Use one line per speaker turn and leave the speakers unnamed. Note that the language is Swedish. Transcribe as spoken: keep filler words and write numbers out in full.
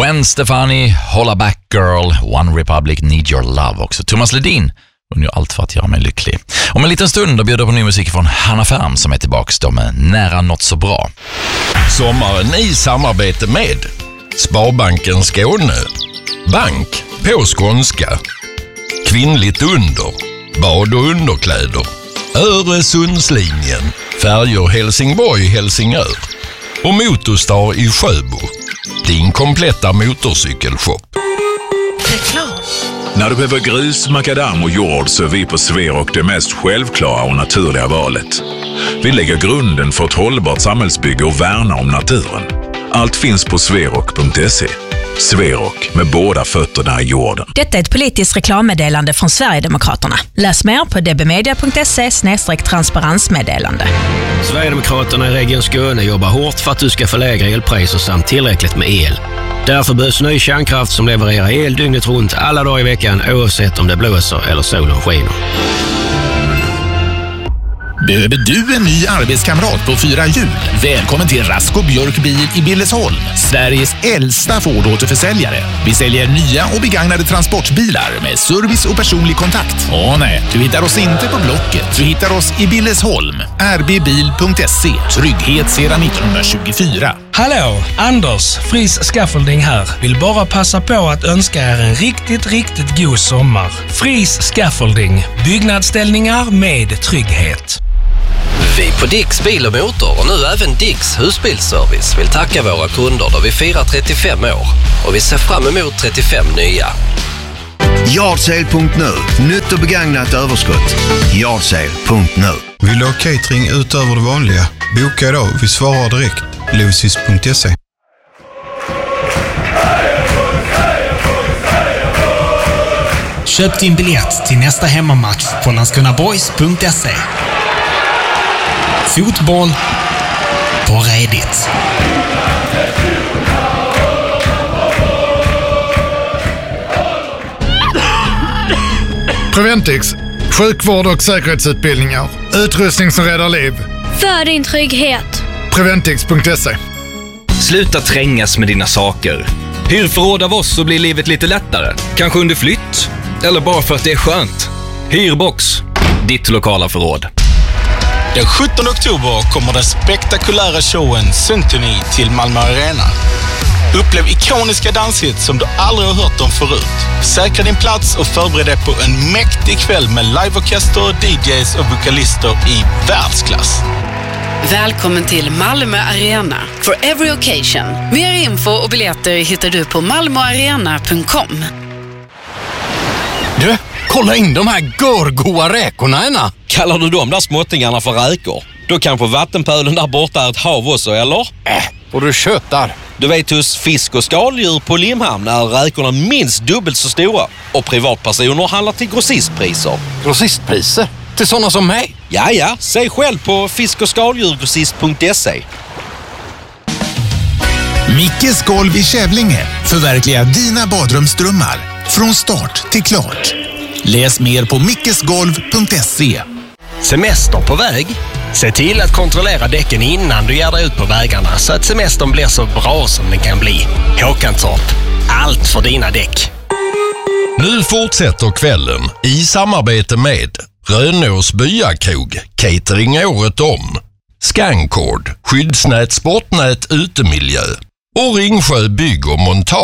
Gwen Stefani, Holla Back Girl, One Republic, Need Your Love också. Thomas Ledin, hon gör allt för att göra mig lycklig. Om en liten stund då bjuder på ny musik från Hanna Färm som är tillbaka då med Nära något så bra.
Sommaren i samarbete med Sparbanken Skåne, Bank på skånska, Kvinnligt under, bad och underkläder, Öresundslinjen, Färjor Helsingborg Helsingör och Motorstar i Sjöbo. Din kompletta motorcykelshop.
Reklam.
När du behöver grus, makadam och jord så är vi på Sverok det mest självklara och naturliga valet. Vi lägger grunden för ett hållbart samhällsbygge och värnar om naturen. Allt finns på sverok punkt se. Sverok, med båda fötterna i jorden.
Detta är ett politiskt reklammeddelande från Sverigedemokraterna. Läs mer på d b media punkt se slash transparensmeddelande.
Sverigedemokraterna i Region Skåne jobbar hårt för att du ska få lägre elpriser samt tillräckligt med el. Därför behövs ny kärnkraft som levererar el dygnet runt alla dagar i veckan oavsett om det blåser eller solen skiner.
Behöver du en ny arbetskamrat på fyra hjul? Välkommen till Rasko Björk Bil i Billesholm, Sveriges äldsta Ford-återförsäljare. Vi säljer nya och begagnade transportbilar med service och personlig kontakt. Åh nej, du hittar oss inte på Blocket. Du hittar oss i Billesholm. r b bil punkt se. Trygghet sedan nittonhundratjugofyra.
Hallå, Anders, Fris Scaffolding här. Vill bara passa på att önska er en riktigt, riktigt god sommar. Fris Scaffolding, byggnadsställningar med trygghet.
Vi på Dicks Bil och Motor och nu även Dicks Husbilsservice vill tacka våra kunder då vi firar trettiofem år och vi ser fram emot trettiofem nya.
Yardsale punkt nu. Nytt och begagnat överskott. Yardsale punkt nu.
Vill du ha catering utöver det vanliga? Boka idag. Vi svarar direkt. Lucis punkt se.
Köp din biljett till nästa hemmamatch på landskrona boys punkt se. Fotboll på redigt.
Preventix, sjukvård och säkerhetsutbildningar. Utrustning som räddar liv.
För din trygghet.
Preventix punkt se.
Sluta trängas med dina saker. Hyr förråd av oss så blir livet lite lättare. Kanske under flytt. Eller bara för att det är skönt. Hyrbox. Ditt lokala förråd.
Den sjuttonde oktober kommer den spektakulära showen Symphony till Malmö Arena. Upplev ikoniska danshits som du aldrig har hört om förut. Säkra din plats och förbered dig på en mäktig kväll med liveorkester, D Js och vokalister i världsklass.
Välkommen till Malmö Arena for every occasion. Mer info och biljetter hittar du på malmoarena punkt com.
Du, kolla in de här görgoa räkorna ena.
Kallar du de där småttingarna för räkor? Då kanske vattenpölen där borta är ett hav också, eller?
Äh, och du tjötar.
Du vet, hos fisk- och skaldjur på Limhamn är räkorna minst dubbelt så stora. Och privatpersoner handlar till grossistpriser.
Grossistpriser? Till sådana som mig?
Ja, ja. Säg själv på fisk- och skaldjurgrossist punkt se.
Mickes golv i Kävlinge. Förverkliga dina badrumsdrömmar. Från start till klart. Läs mer på mickesgolv punkt se.
Semester på väg? Se till att kontrollera däcken innan du ger dig ut på vägarna så att semestern blir så bra som den kan bli. Håkantorp. Allt för dina däck.
Nu fortsätter kvällen i samarbete med Rönås Byakrog, catering året om, Scankord, skyddsnät, sportnät, utemiljö och Ringsjö bygg och montage.